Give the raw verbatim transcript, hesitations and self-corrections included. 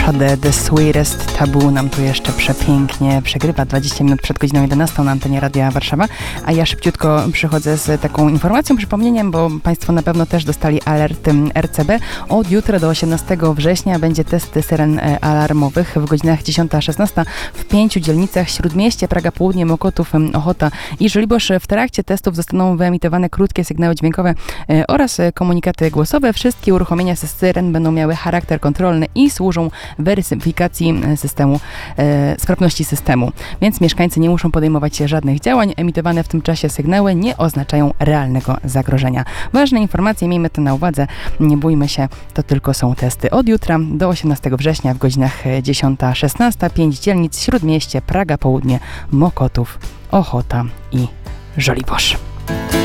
Sade, The Sweetest Taboo nam tu jeszcze przepięknie przegrywa dwadzieścia minut przed godziną jedenastą na antenie Radia Warszawa, a ja szybciutko przychodzę z taką informacją, przypomnieniem, bo Państwo na pewno też dostali alert R C B. Od jutra do osiemnastego września będzie test syren alarmowych w godzinach dziesiąta szesnasta w pięciu dzielnicach: Śródmieście, Praga Południe, Mokotów, Ochota i Żoliborz. W trakcie testów zostaną wyemitowane krótkie sygnały dźwiękowe oraz komunikaty głosowe. Wszystkie uruchomienia syren będą miały charakter kontrolny i służą weryfikacji systemu, e, sprawności systemu. Więc mieszkańcy nie muszą podejmować żadnych działań. Emitowane w tym czasie sygnały nie oznaczają realnego zagrożenia. Ważne informacje, miejmy to na uwadze. Nie bójmy się, to tylko są testy. Od jutra do osiemnastego września w godzinach dziesiąta szesnasta pięć dzielnic: Śródmieście, Praga Południe, Mokotów, Ochota i Żoliborz.